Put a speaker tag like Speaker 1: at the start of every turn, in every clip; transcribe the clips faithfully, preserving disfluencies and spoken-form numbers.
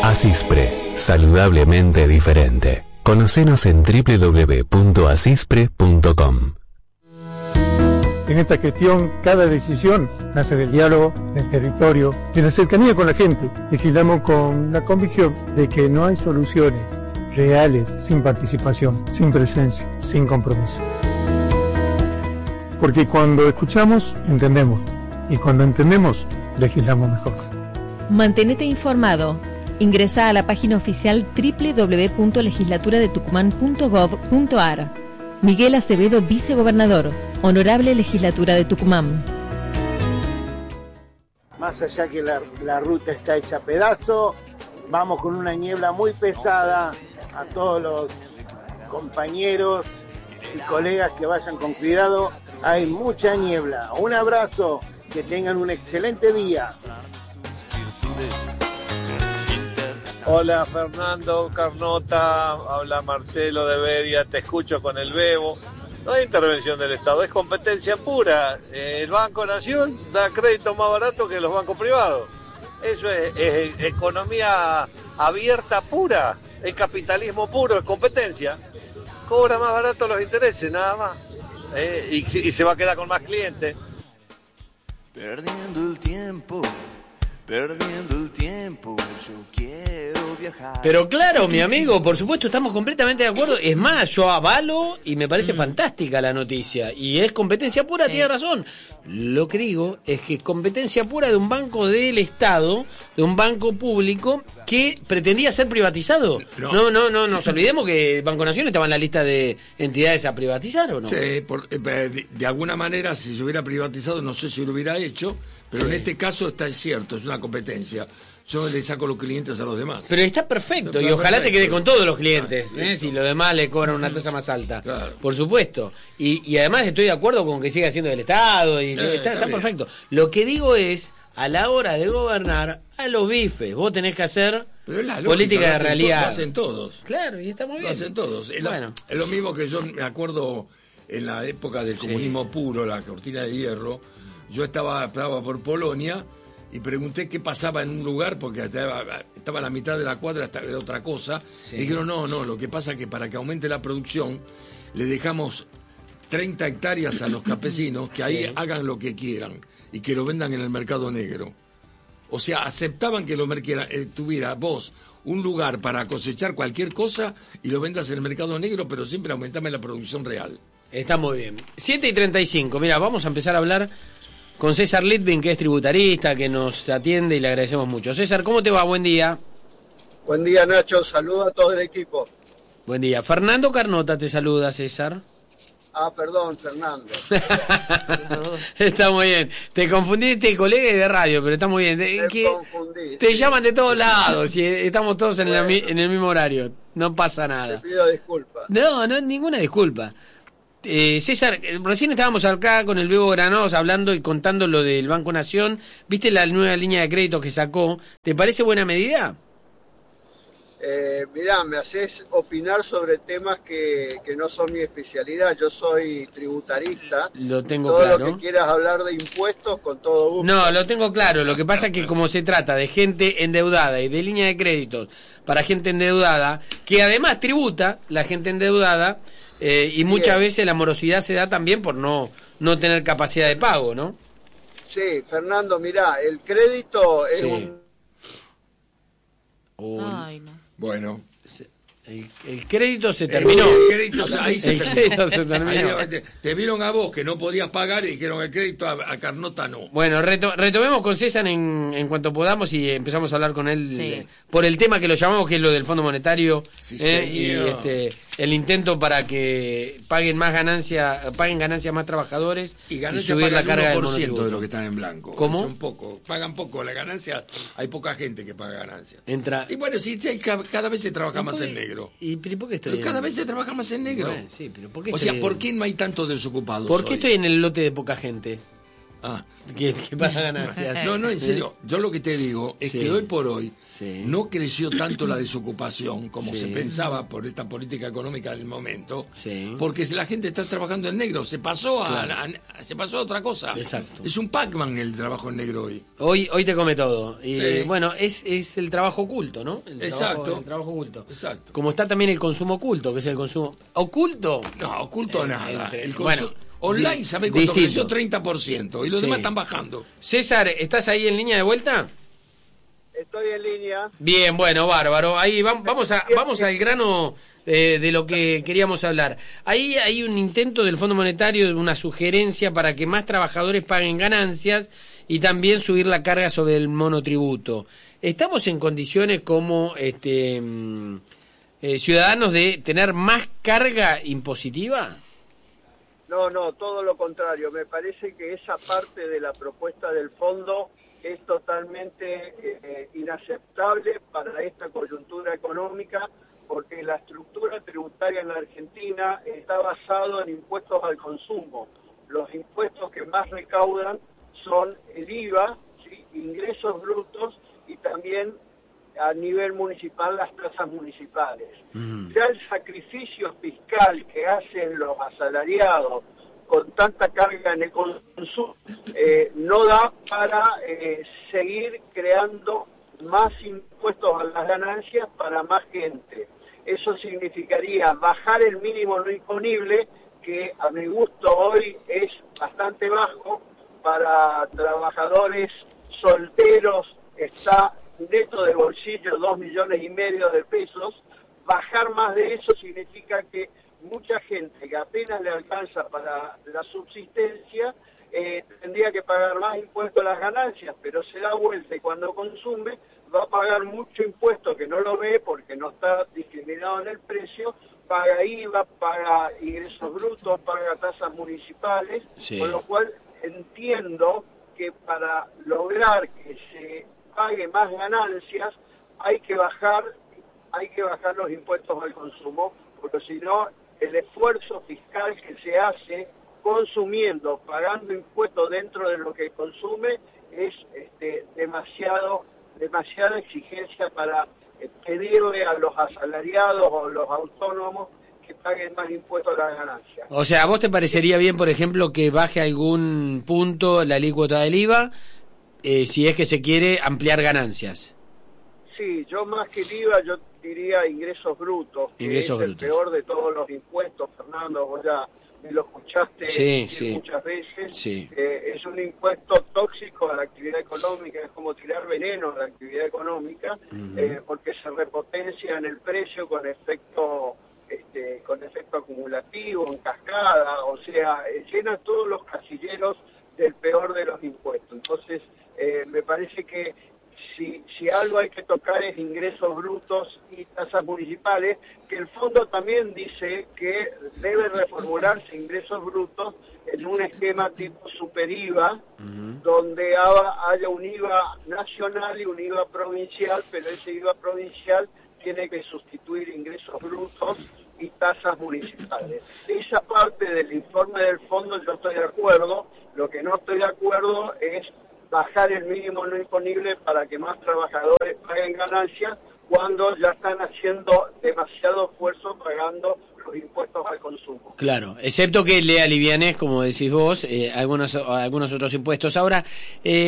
Speaker 1: Asispre, saludablemente diferente. Conocenos en doble u doble u doble u punto asispre punto com.
Speaker 2: En esta gestión, cada decisión nace del diálogo, del territorio, de la cercanía con la gente. Legislamos con la convicción de que no hay soluciones reales sin participación, sin presencia, sin compromiso. Porque cuando escuchamos, entendemos. Y cuando entendemos, legislamos mejor.
Speaker 3: Mantenete informado. Ingresa a la página oficial doble u doble u doble u punto legislatura de tucumán punto gov punto ar. Miguel Acevedo, vicegobernador. Honorable Legislatura de Tucumán.
Speaker 4: Más allá que la, la ruta está hecha pedazo, vamos con una niebla muy pesada. A todos los compañeros y colegas que vayan con cuidado, hay mucha niebla. Un abrazo, que tengan un excelente día.
Speaker 5: Hola Fernando, Carnota, habla Marcelo de Bedia, te escucho con el Bebo. No hay intervención del Estado, es competencia pura. El Banco Nación da crédito más barato que los bancos privados. Eso es, es economía abierta pura, es capitalismo puro, es competencia. Cobra más barato los intereses, nada más. Eh, y, y se va a quedar con más clientes.
Speaker 6: Perdiendo el tiempo, perdiendo el tiempo, yo quiero viajar.
Speaker 7: Pero claro, mi amigo, por supuesto, estamos completamente de acuerdo. Es más, yo avalo y me parece mm. fantástica la noticia. Y es competencia pura, sí. Tiene razón. Lo que digo es que competencia pura de un banco del Estado, de un banco público que pretendía ser privatizado. No, no, no, no nos olvidemos que Banco Nación estaba en la lista de entidades a privatizar, ¿o no?
Speaker 8: Sí, por, de, de alguna manera, si se hubiera privatizado, no sé si lo hubiera hecho, pero sí. En este caso está cierto, es una competencia. Yo le saco los clientes a los demás.
Speaker 7: Pero está perfecto, está y ojalá perfecto. Se quede con todos los clientes, ah, ¿eh? Si los demás le cobran una tasa más alta. Claro. Por supuesto. Y, y además estoy de acuerdo con que siga siendo del Estado, y eh, está, está, está perfecto. Lo que digo es, a la hora de gobernar, a los bifes, vos tenés que hacer lógica, política de realidad.
Speaker 8: Lo hacen todos.
Speaker 7: Claro, y está muy bien.
Speaker 8: Lo hacen todos. Es, bueno. la, es lo mismo que yo me acuerdo en la época del comunismo sí. puro, la cortina de hierro. Yo estaba, estaba por Polonia y pregunté qué pasaba en un lugar, porque estaba, estaba a la mitad de la cuadra, hasta era otra cosa. Sí. Y dijeron, no, no, lo que pasa es que para que aumente la producción, le dejamos treinta hectáreas a los campesinos, que ahí sí. hagan lo que quieran y que lo vendan en el mercado negro. O sea, aceptaban que lo merquiera, eh, tuviera vos un lugar para cosechar cualquier cosa y lo vendas en el mercado negro, pero siempre aumentame la producción real.
Speaker 7: Está muy bien. siete y treinta y cinco, mira, vamos a empezar a hablar con César Litvin, que es tributarista, que nos atiende y le agradecemos mucho. César, ¿cómo te va? Buen día.
Speaker 9: Buen día, Nacho. Saluda a todo el equipo.
Speaker 7: Buen día. Fernando Carnota te saluda, César.
Speaker 9: Ah, perdón, Fernando.
Speaker 7: Está muy bien. Te confundiste, colega de radio, pero está muy bien. Te, que confundí, te sí. llaman de todos lados y estamos todos en, bueno. el, en el mismo horario. No pasa nada.
Speaker 9: Te pido disculpas.
Speaker 7: No, no, ninguna disculpa. Eh, César, recién estábamos acá con el Bebo Granados hablando y contando lo del Banco Nación. ¿Viste la nueva línea de crédito que sacó? ¿Te parece buena medida?
Speaker 9: Eh, mirá, me haces opinar sobre temas que, que no son mi especialidad. Yo soy tributarista.
Speaker 7: Lo tengo
Speaker 9: todo
Speaker 7: claro.
Speaker 9: Todo lo que quieras hablar de impuestos, con todo gusto.
Speaker 7: No, lo tengo claro. Lo que pasa es que como se trata de gente endeudada y de línea de créditos para gente endeudada, que además tributa la gente endeudada, eh, y muchas Bien. veces la morosidad se da también por no, no tener capacidad de pago, ¿no?
Speaker 9: Sí, Fernando, mirá, el crédito es sí. un...
Speaker 7: Uy.
Speaker 3: Ay, no.
Speaker 8: Bueno,
Speaker 7: el, el crédito se terminó.
Speaker 8: El crédito, ahí se
Speaker 7: el
Speaker 8: terminó.
Speaker 7: crédito se terminó.
Speaker 8: Ahí, te, te vieron a vos que no podías pagar y dijeron el crédito, a, a Carnota no.
Speaker 7: Bueno, reto, retomemos con César en, en cuanto podamos y empezamos a hablar con él sí. eh, por el tema que lo llamamos, que es lo del Fondo Monetario,
Speaker 8: sí,
Speaker 7: eh, y este el intento para que paguen más ganancia, paguen ganancias más trabajadores
Speaker 8: y, y
Speaker 7: subir la carga del
Speaker 8: uno por ciento
Speaker 7: monotributo
Speaker 8: de lo que están en blanco.
Speaker 7: ¿Cómo?
Speaker 8: Son poco, pagan poco la ganancia, hay poca gente que paga ganancias.
Speaker 7: Entra...
Speaker 8: Y bueno, sí, cada vez se trabaja más en negro.
Speaker 7: ¿Y por qué estoy?
Speaker 8: Pero cada vez se trabaja más en negro.
Speaker 7: Bueno, sí, pero ¿por qué
Speaker 8: o
Speaker 7: estoy...
Speaker 8: sea, ¿por qué no hay tantos desocupados?
Speaker 7: ¿Por qué
Speaker 8: hoy?
Speaker 7: estoy en el lote de poca gente?
Speaker 8: Ah.
Speaker 7: Que, que paga ganancias.
Speaker 8: No, no, en serio. Yo lo que te digo es
Speaker 7: Sí.
Speaker 8: que hoy por hoy
Speaker 7: Sí.
Speaker 8: no creció tanto la desocupación como
Speaker 7: Sí.
Speaker 8: se pensaba por esta política económica del momento,
Speaker 7: Sí.
Speaker 8: porque la gente está trabajando en negro, se pasó a,
Speaker 7: Claro.
Speaker 8: a- se pasó a otra cosa.
Speaker 7: Exacto.
Speaker 8: Es un Pac-Man el trabajo en negro hoy.
Speaker 7: Hoy, hoy te come todo. Y
Speaker 8: Sí.
Speaker 7: bueno, es, es el trabajo oculto, ¿no? El
Speaker 8: Exacto.
Speaker 7: Trabajo, el trabajo oculto.
Speaker 8: Exacto.
Speaker 7: Como está también el consumo oculto, que es el consumo oculto.
Speaker 8: No, oculto
Speaker 7: Eh,
Speaker 8: nada.
Speaker 7: entre-
Speaker 8: El
Speaker 7: bueno,
Speaker 8: consu- online,
Speaker 7: di-
Speaker 8: ¿sabés cuánto
Speaker 7: distinto.
Speaker 8: creció? treinta por ciento. Y los
Speaker 7: Sí.
Speaker 8: demás están bajando.
Speaker 7: César, ¿estás ahí en línea de vuelta?
Speaker 9: Estoy en línea.
Speaker 7: Bien, bueno, bárbaro. Ahí va- vamos a, vamos al grano eh, de lo que queríamos hablar. Ahí hay un intento del Fondo Monetario, de una sugerencia para que más trabajadores paguen ganancias y también subir la carga sobre el monotributo. ¿Estamos en condiciones como este mm, eh, ciudadanos de tener más carga impositiva?
Speaker 9: No, no, todo lo contrario. Me parece que esa parte de la propuesta del fondo es totalmente eh, inaceptable para esta coyuntura económica, porque la estructura tributaria en la Argentina está basada en impuestos al consumo. Los impuestos que más recaudan son el I V A, ¿sí?, ingresos brutos, y también a nivel municipal las tasas municipales. Ya el sacrificio fiscal que hacen los asalariados con tanta carga en el consumo eh, no da para eh, seguir creando más impuestos a las ganancias para más gente. Eso significaría bajar el mínimo no imponible, que a mi gusto hoy es bastante bajo. Para trabajadores solteros está neto de bolsillo dos millones y medio de pesos. Bajar más de eso significa que mucha gente que apenas le alcanza para la subsistencia eh, tendría que pagar más impuestos a las ganancias, pero se da vuelta y cuando consume va a pagar mucho impuesto que no lo ve porque no está discriminado en el precio, paga I V A, paga ingresos brutos, paga tasas municipales,
Speaker 7: Sí.
Speaker 9: con lo cual entiendo que para lograr que se pague más ganancias hay que bajar hay que bajar los impuestos al consumo, porque si no el esfuerzo fiscal que se hace consumiendo, pagando impuestos dentro de lo que consume es este, demasiado demasiada exigencia para eh, pedirle a los asalariados o los autónomos que paguen más impuestos a las ganancias.
Speaker 7: O sea, ¿a vos te parecería bien, por ejemplo, que baje algún punto la alícuota del I V A eh, si es que se quiere ampliar ganancias?
Speaker 9: Sí, yo más que el I V A, yo diría ingresos brutos, que
Speaker 7: Ingresos
Speaker 9: es
Speaker 7: brutos.
Speaker 9: el peor de todos los impuestos, Fernando, vos ya me lo escuchaste
Speaker 7: Sí,
Speaker 9: decir
Speaker 7: sí.
Speaker 9: muchas veces.
Speaker 7: Sí.
Speaker 9: Eh, es un impuesto tóxico a la actividad económica, es como tirar veneno a la actividad económica,
Speaker 7: Ujú.
Speaker 9: eh, porque se repotencia en el precio con efecto este, con efecto acumulativo, en cascada, o sea, eh, llena todos los casilleros del peor de los impuestos. Entonces, eh, me parece que si, si algo hay que tocar es ingresos brutos y tasas municipales, que el fondo también dice que debe reformularse ingresos brutos en un esquema tipo super I V A, donde haya, haya un I V A nacional y un I V A provincial, pero ese I V A provincial tiene que sustituir ingresos brutos y tasas municipales. Esa parte del informe del fondo yo estoy de acuerdo. Lo que no estoy de acuerdo es bajar el mínimo no imponible para que más trabajadores paguen ganancias cuando ya están haciendo demasiado esfuerzo pagando los impuestos al consumo.
Speaker 7: Claro, excepto que le alivianes, como decís vos, eh, algunos, algunos otros impuestos. Ahora, eh,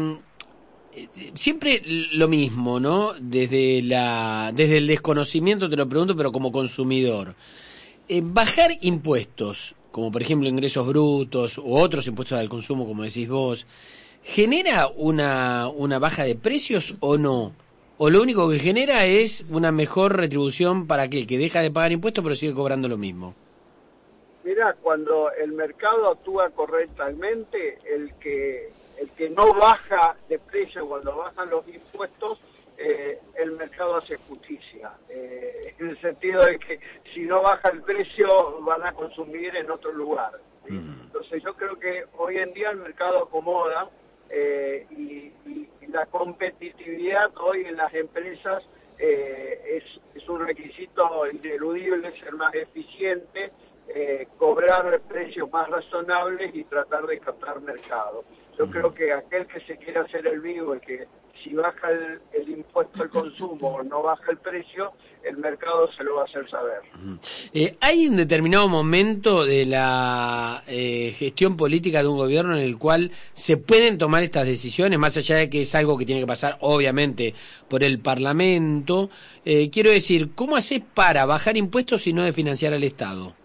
Speaker 7: siempre lo mismo, ¿no? Desde la desde el desconocimiento te lo pregunto, pero como consumidor. Eh, bajar impuestos, como por ejemplo ingresos brutos u otros impuestos al consumo, como decís vos, ¿genera una, una baja de precios o no? ¿O lo único que genera es una mejor retribución para aquel que deja de pagar impuestos pero sigue cobrando lo mismo?
Speaker 9: Mira, cuando el mercado actúa correctamente, el que el que no baja de precio cuando bajan los impuestos, eh, el mercado hace justicia. Eh, en el sentido de que si no baja el precio, van a consumir en otro lugar. ¿sí? Mm. Entonces yo creo que hoy en día el mercado acomoda eh, y, y, y la competitividad hoy en las empresas eh, es, es un requisito ineludible, ser más eficiente, Eh, cobrar precios más razonables y tratar de captar mercado. Yo creo que aquel que se quiera hacer el vivo, el que si baja el, el impuesto al consumo o no baja el precio, el mercado se lo va a hacer saber.
Speaker 7: Eh, ¿Hay un determinado momento de la eh, gestión política de un gobierno en el cual se pueden tomar estas decisiones, más allá de que es algo que tiene que pasar obviamente por el Parlamento? Eh, quiero decir, ¿cómo haces para bajar impuestos y no de financiar al Estado?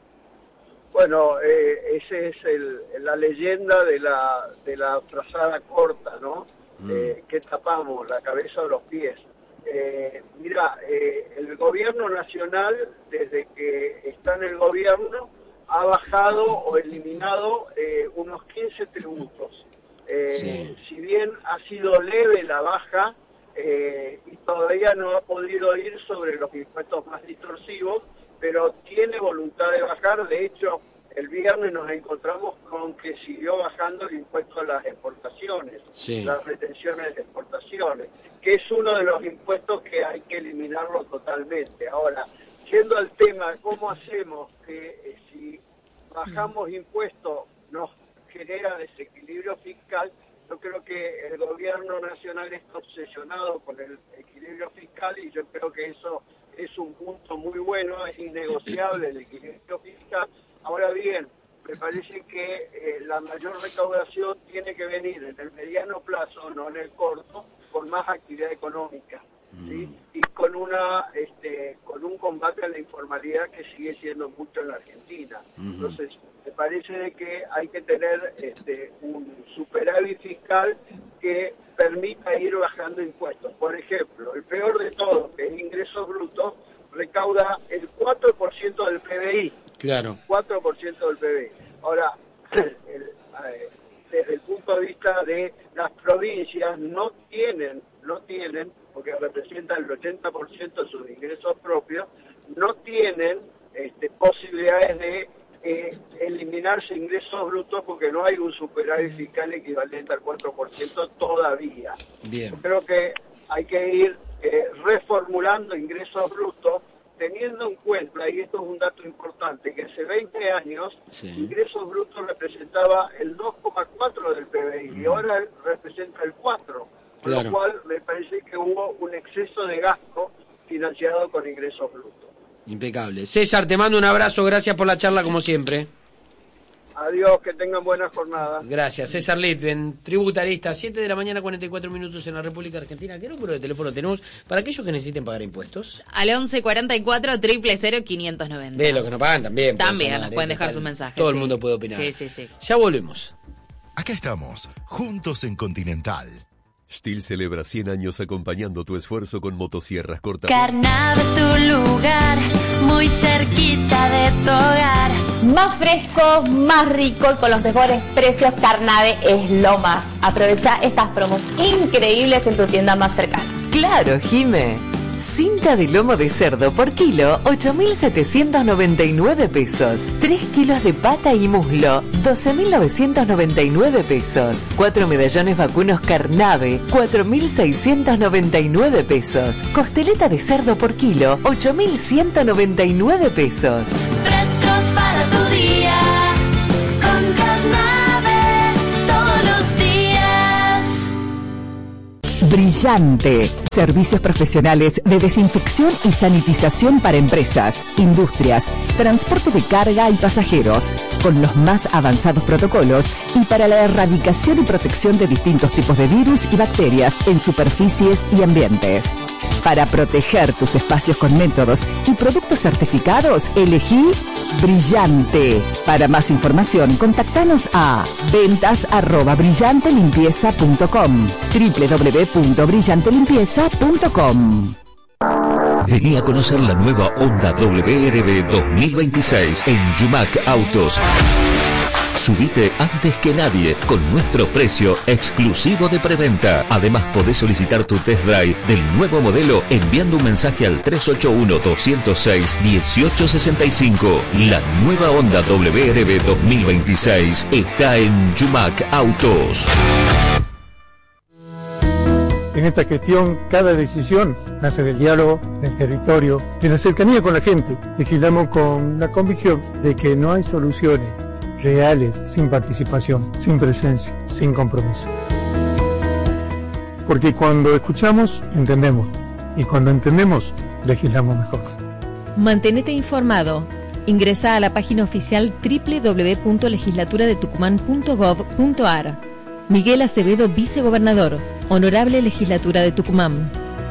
Speaker 9: Bueno, eh, esa es el, la leyenda de la, de la frazada corta, ¿no? Mm. Eh, ¿Qué tapamos? ¿La cabeza o los pies? Eh, mira, eh, el gobierno nacional, desde que está en el gobierno, ha bajado o eliminado eh, unos quince tributos. Eh, sí. Si bien ha sido leve la baja, eh, y todavía no ha podido ir sobre los impuestos más distorsivos, pero tiene voluntad de bajar. De hecho, el viernes nos encontramos con que siguió bajando el impuesto a las exportaciones, sí. las retenciones de exportaciones, que es uno de los impuestos que hay que eliminarlo totalmente. Ahora, yendo al tema, ¿cómo hacemos que eh, si bajamos impuestos nos genera desequilibrio fiscal? Yo creo que el gobierno nacional está obsesionado con el equilibrio fiscal y yo creo que eso es un punto muy bueno, es innegociable el equilibrio fiscal. Ahora bien, me parece que eh, la mayor recaudación tiene que venir en el mediano plazo, no en el corto, con más actividad económica, ¿sí? Y con una este, con un combate a la informalidad que sigue siendo mucho en la Argentina. Uh-huh. Entonces, me parece de que hay que tener este, un superávit fiscal que permita ir bajando impuestos. Por ejemplo, el peor de todo, que es ingresos brutos, recauda el cuatro por ciento del P B I.
Speaker 7: Claro.
Speaker 9: cuatro por ciento del P B I. Ahora, el, eh, desde el punto de vista de las provincias, no tienen, no tienen, porque representan el ochenta por ciento de sus ingresos propios, no tienen este, posibilidades de eh, eliminarse ingresos brutos porque no hay un superávit fiscal equivalente al cuatro por ciento todavía. Bien. Yo creo que hay que ir eh, reformulando ingresos brutos, teniendo en cuenta, y esto es un dato importante, que hace veinte años sí. ingresos brutos representaba el dos coma cuatro del P B I mm. y ahora representa el cuatro, con claro. lo cual me parece que hubo un exceso de gasto financiado con ingresos brutos.
Speaker 7: Impecable. César, te mando un abrazo, gracias por la charla como siempre.
Speaker 9: Adiós, que tengan buena jornada.
Speaker 7: Gracias. César Litven, tributarista, siete de la mañana, cuarenta y cuatro minutos en la República Argentina. ¿Qué número de teléfono tenemos para aquellos que necesiten pagar impuestos?
Speaker 10: Al once cuarenta y cuatro, cero cero cero, quinientos noventa.
Speaker 7: Ve, los que no pagan también.
Speaker 10: También nos pueden dejar sus mensajes.
Speaker 7: Todo
Speaker 10: sí.
Speaker 7: el mundo puede opinar.
Speaker 10: Sí, sí, sí.
Speaker 7: Ya volvemos.
Speaker 11: Acá estamos, juntos en Continental.
Speaker 1: Stihl celebra cien años acompañando tu esfuerzo con motosierras cortas.
Speaker 12: Carnave es tu lugar, muy cerquita de tu hogar.
Speaker 13: Más fresco, más rico y con los mejores precios. Carnave es lo más. Aprovecha estas promos increíbles en tu tienda más cercana.
Speaker 14: Claro, Jime. Cinta de lomo de cerdo por kilo, ocho mil setecientos noventa y nueve pesos. tres kilos de pata y muslo, doce mil novecientos noventa y nueve pesos. cuatro medallones vacunos Carnave, cuatro mil seiscientos noventa y nueve pesos. Costeleta de cerdo por kilo, ocho mil ciento noventa y nueve pesos.
Speaker 12: Frescos para tu día, con Carnave todos los días.
Speaker 15: Brillante. Servicios profesionales de desinfección y sanitización para empresas, industrias, transporte de carga y pasajeros, con los más avanzados protocolos y para la erradicación y protección de distintos tipos de virus y bacterias en superficies y ambientes. Para proteger tus espacios con métodos y productos certificados, elegí Brillante. Para más información, contactanos a ventas arroba brillante limpieza punto com, doble u doble u doble u punto brillante limpieza punto com.
Speaker 16: Vení a conocer la nueva Honda W R V dos mil veintiséis en Yumac Autos. Subite antes que nadie con nuestro precio exclusivo de preventa. Además, podés solicitar tu test drive del nuevo modelo enviando un mensaje al tres ocho uno, dos cero seis, uno ocho seis cinco. La nueva Honda W R V dos mil veintiséis está en Yumac Autos.
Speaker 2: En esta gestión, cada decisión nace del diálogo, del territorio, de la cercanía con la gente. Legislamos con la convicción de que no hay soluciones reales, sin participación, sin presencia, sin compromiso. Porque cuando escuchamos, entendemos. Y cuando entendemos, legislamos mejor.
Speaker 3: Mantenete informado. Ingresa a la página oficial doble u doble u doble u punto legislatura de tucumán punto gov punto ar. Miguel Acevedo, vicegobernador. Honorable Legislatura de Tucumán.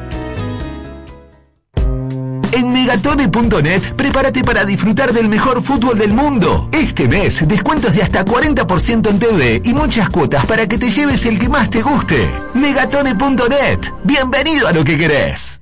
Speaker 17: En megatone punto net, prepárate para disfrutar del mejor fútbol del mundo. Este mes, descuentos de hasta cuarenta por ciento en T V y muchas cuotas para que te lleves el que más te guste. megatone punto net. Bienvenido a lo que querés.